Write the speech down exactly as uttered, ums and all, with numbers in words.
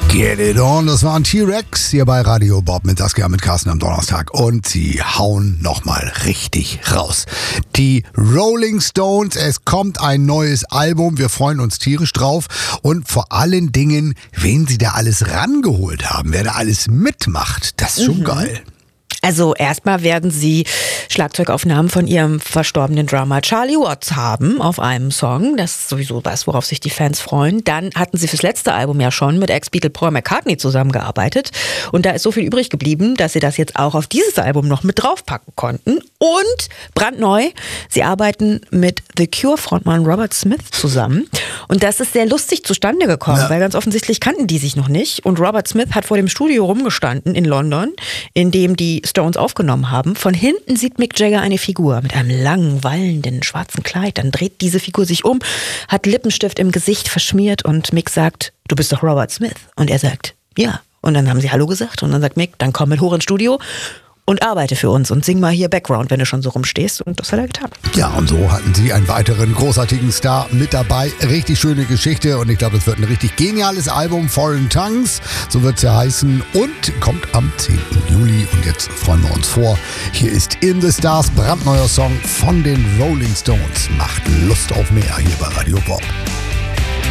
Get it on, das waren T-Rex hier bei Radio Bob mit Saskia, mit Carsten am Donnerstag und sie hauen nochmal richtig raus. Die Rolling Stones, es kommt ein neues Album, wir freuen uns tierisch drauf und vor allen Dingen, wen sie da alles rangeholt haben, wer da alles mitmacht, das ist schon mhm. geil. Also erstmal werden sie Schlagzeugaufnahmen von ihrem verstorbenen Drummer Charlie Watts haben auf einem Song. Das ist sowieso was, worauf sich die Fans freuen. Dann hatten sie fürs letzte Album ja schon mit Ex-Beatle Paul McCartney zusammengearbeitet. Und da ist so viel übrig geblieben, dass sie das jetzt auch auf dieses Album noch mit draufpacken konnten. Und brandneu, sie arbeiten mit The Cure-Frontmann Robert Smith zusammen. Und das ist sehr lustig zustande gekommen, ja. weil ganz offensichtlich kannten die sich noch nicht. Und Robert Smith hat vor dem Studio rumgestanden in London, in dem die Stones aufgenommen haben. Von hinten sieht Mick Jagger eine Figur mit einem langen, wallenden, schwarzen Kleid. Dann dreht diese Figur sich um, hat Lippenstift im Gesicht verschmiert und Mick sagt, du bist doch Robert Smith. Und er sagt, ja. Und dann haben sie Hallo gesagt und dann sagt Mick, dann komm mit hoch ins Studio und arbeite für uns und sing mal hier Background, wenn du schon so rumstehst. Und das hat er getan. Ja, und so hatten sie einen weiteren großartigen Star mit dabei. Richtig schöne Geschichte und ich glaube, das wird ein richtig geniales Album, Foreign Tongues, so wird es ja heißen und kommt am zehnten Juli. Und jetzt freuen wir uns vor. Hier ist In the Stars, brandneuer Song von den Rolling Stones. Macht Lust auf mehr hier bei Radio Bob.